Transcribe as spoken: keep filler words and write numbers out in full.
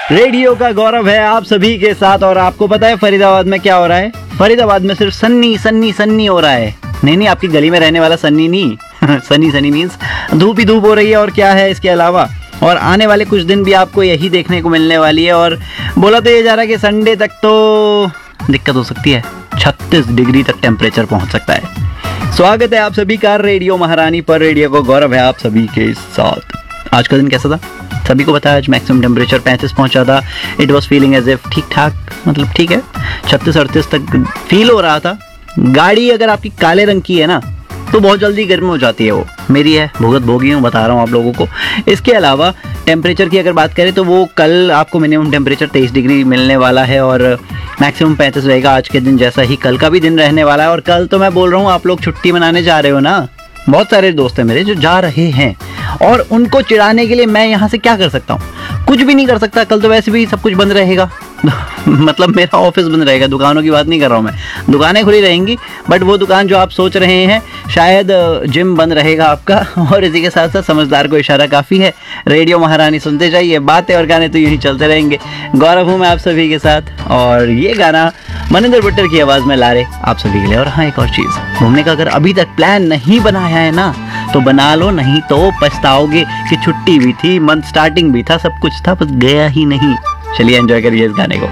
Radio का गौरव है आप सभी के साथ। और आपको पता है फरीदाबाद में क्या हो रहा है? फरीदाबाद में सिर्फ सन्नी सन्नी सन्नी हो रहा है। नहीं नहीं, आपकी गली में रहने वाला सन्नी नहीं सन्नी सन्नी मीन्स धूप ही धूप हो रही है। और क्या है इसके अलावा? और आने वाले कुछ दिन भी आपको यही देखने को मिलने वाली है। और बोला तो ये जा रहा है कि संडे तक तो दिक्कत हो सकती है, छत्तीस डिग्री तक टेम्परेचर पहुंच सकता है। स्वागत है आप सभी का रेडियो महारानी पर। रेडियो को गौरव है आप सभी के साथ। आज का दिन कैसा था? सभी को पता है आज मैक्सिमम टेम्परेचर पैंतीस पहुंचा था। It was feeling as if ठीक ठाक, मतलब ठीक है, छत्तीस अड़तीस तक फील हो रहा था। गाड़ी अगर आपकी काले रंग की है ना तो बहुत जल्दी गर्म हो जाती है। वो मेरी है, भुगत भोगी हूँ, बता रहा हूँ आप लोगों को। इसके अलावा टेम्परेचर की अगर बात करें तो वो कल आपको मिनिमम टेम्परेचर तेईस डिग्री मिलने वाला है और मैक्सिमम पैंतीस रहेगा आज के दिन, जैसा ही कल का भी दिन रहने वाला है। और कल तो मैं बोल रहा हूँ आप लोग छुट्टी मनाने जा रहे हो ना। बहुत सारे दोस्त हैं मेरे जो जा रहे हैं और उनको चिढ़ाने के लिए मैं यहाँ से क्या कर सकता हूँ? कुछ भी नहीं कर सकता। कल तो वैसे भी सब कुछ बंद रहेगा मतलब मेरा ऑफिस बंद रहेगा। दुकानों की बात नहीं कर रहा हूँ मैं, दुकानें खुली रहेंगी, बट वो दुकान जो आप सोच रहे हैं शायद जिम बंद रहेगा आपका। और इसी के साथ साथ समझदार को इशारा काफ़ी है। रेडियो महारानी सुनते जाइए, बातें और गाने तो यूं ही चलते रहेंगे। गौरव हूँ मैं आप सभी के साथ और ये गाना मनिंदर भट्टर की आवाज़ में ला रहे आप सभी के लिए। और हाँ, एक और चीज़, घूमने का अगर अभी तक प्लान नहीं बनाया है ना तो बना लो, नहीं तो पछताओगे कि छुट्टी भी थी, मंथ स्टार्टिंग भी था, सब कुछ था, बस गया ही नहीं। चलिए एंजॉय करिए इस गाने को।